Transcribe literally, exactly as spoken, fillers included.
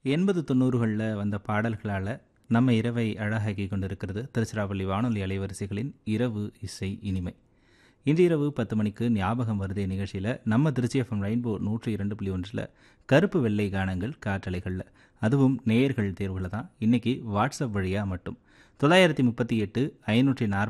எண்பது தொண்ணூறுகளில் வந்த பாடல்களால் நம்ம இரவை அழகாக்கி கொண்டிருக்கிறது திருச்சிராப்பள்ளி வானொலி அலைவரிசைகளின் இரவு இசை இனிமை. இன்று இரவு பத்து மணிக்கு ஞாபகம் வருதே நிகழ்ச்சியில் நம்ம திருச்சி எஃப்எம் ரெயின்போ நூற்றி இரண்டு புள்ளி ஒன்றில் கருப்பு வெள்ளை கானங்கள் காற்றலைகளில், அதுவும் நேயர்கள் தேர்வில் தான். இன்றைக்கி வாட்ஸ்அப் வழியாக மட்டும் தொள்ளாயிரத்தி முப்பத்தி எட்டு ஐநூற்றி நாற்பத்தி